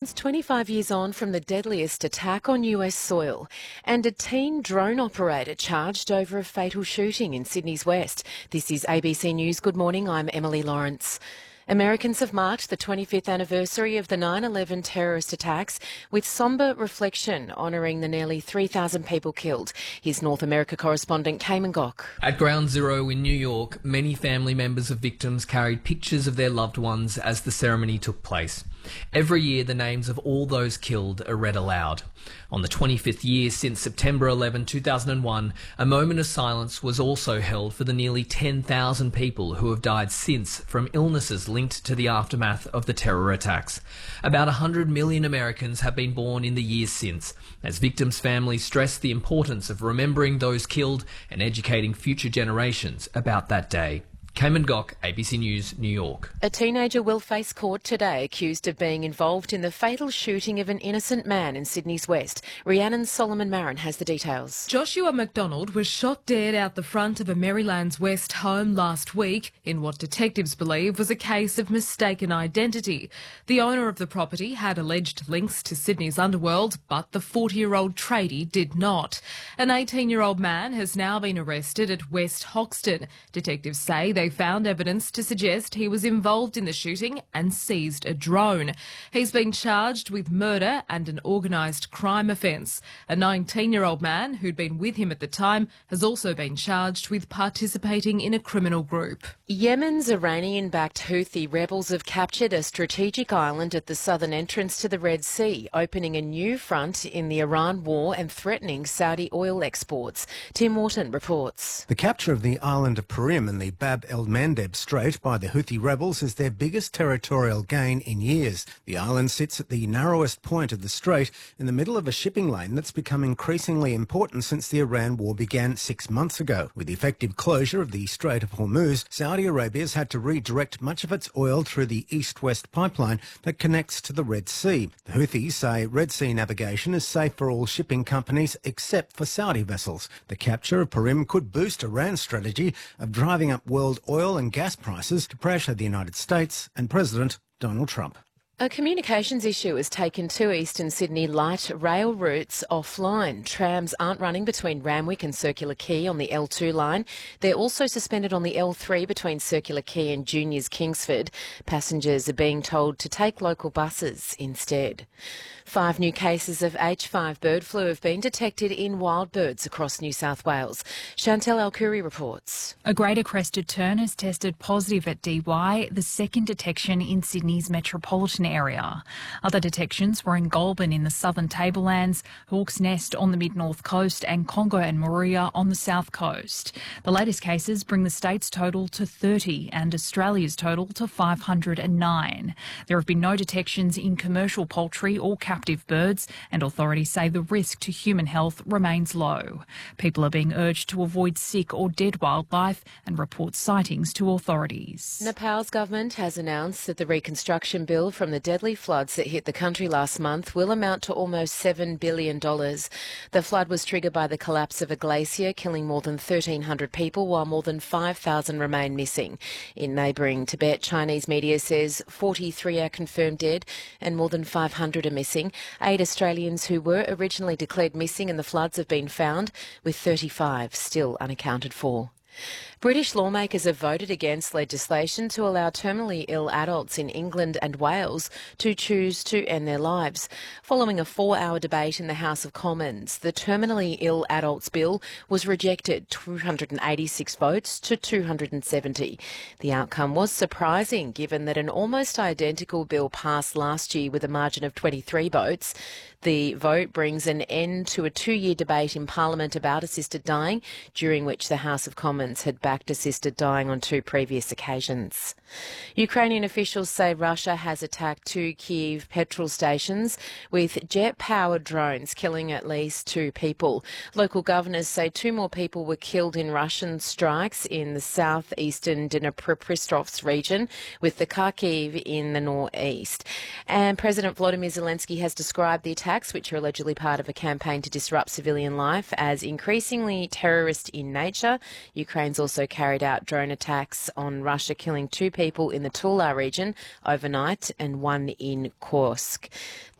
It's 25 years on from the deadliest attack on US soil, and a teen drone operator charged over a fatal shooting in Sydney's West. This is ABC News. Good morning, I'm Emily Lawrence. Americans have marked the 25th anniversary of the 9/11 terrorist attacks with sombre reflection, honouring the nearly 3,000 people killed. Here's North America correspondent Cayman Gok. At Ground Zero in New York, many family members of victims carried pictures of their loved ones as the ceremony took place. Every year, the names of all those killed are read aloud. On the 25th year since September 11, 2001, a moment of silence was also held for the nearly 10,000 people who have died since from illnesses linked to the aftermath of the terror attacks. About 100 million Americans have been born in the years since, as victims' families stress the importance of remembering those killed and educating future generations about that day. Cayman Gok, ABC News, New York. A teenager will face court today accused of being involved in the fatal shooting of an innocent man in Sydney's West. Rhiannon Solomon Marin has the details. Joshua McDonald was shot dead out the front of a Maryland's West home last week in what detectives believe was a case of mistaken identity. The owner of the property had alleged links to Sydney's underworld, but the 40-year-old tradie did not. An 18-year-old man has now been arrested at West Hoxton. Detectives say they found evidence to suggest he was involved in the shooting and seized a drone. He's been charged with murder and an organised crime offence. A 19-year-old man who'd been with him at the time has also been charged with participating in a criminal group. Yemen's Iranian-backed Houthi rebels have captured a strategic island at the southern entrance to the Red Sea, opening a new front in the Iran war and threatening Saudi oil exports. Tim Morton reports. The capture of the island of Perim in the Bab el-Mandeb Strait by the Houthi rebels is their biggest territorial gain in years. The island sits at the narrowest point of the strait in the middle of a shipping lane that's become increasingly important since the Iran war began 6 months ago. With the effective closure of the Strait of Hormuz, Saudi Arabia's had to redirect much of its oil through the east-west pipeline that connects to the Red Sea. The Houthis say Red Sea navigation is safe for all shipping companies except for Saudi vessels. The capture of Perim could boost Iran's strategy of driving up world oil and gas prices to pressure the United States and President Donald Trump. A communications issue has taken two eastern Sydney light rail routes offline. Trams aren't running between Randwick and Circular Quay on the L2 line. They're also suspended on the L3 between Circular Quay and Juniors Kingsford. Passengers are being told to take local buses instead. 5 new cases of H5 bird flu have been detected in wild birds across New South Wales. Chantel Alkuri reports. A greater crested tern has tested positive at DY, the second detection in Sydney's metropolitan area. Other detections were in Goulburn in the southern Tablelands, Hawke's Nest on the mid-north coast and Congo and Moruya on the south coast. The latest cases bring the state's total to 30 and Australia's total to 509. There have been no detections in commercial poultry or captive birds, and authorities say the risk to human health remains low. People are being urged to avoid sick or dead wildlife and report sightings to authorities. Nepal's government has announced that the reconstruction bill from the deadly floods that hit the country last month will amount to almost $7 billion. The flood was triggered by the collapse of a glacier, killing more than 1,300 people, while more than 5,000 remain missing. In neighbouring Tibet, Chinese media says 43 are confirmed dead and more than 500 are missing. 8 Australians who were originally declared missing in the floods have been found, with 35 still unaccounted for. British lawmakers have voted against legislation to allow terminally ill adults in England and Wales to choose to end their lives. Following a 4-hour debate in the House of Commons, the Terminally Ill Adults Bill was rejected, 286 votes to 270. The outcome was surprising, given that an almost identical bill passed last year with a margin of 23 votes. The vote brings an end to a 2-year debate in Parliament about assisted dying, during which the House of Commons had backed assisted dying on 2 previous occasions. Ukrainian officials say Russia has attacked 2 Kyiv petrol stations with jet-powered drones, killing at least 2 people. Local governors say 2 more people were killed in Russian strikes in the southeastern Dnipropetrovsk region, with the Kharkiv in the northeast. And President Volodymyr Zelensky has described the attacks, which are allegedly part of a campaign to disrupt civilian life, as increasingly terrorist in nature. Ukraine's also carried out drone attacks on Russia, killing 2 people in the Tula region overnight and 1 in Kursk.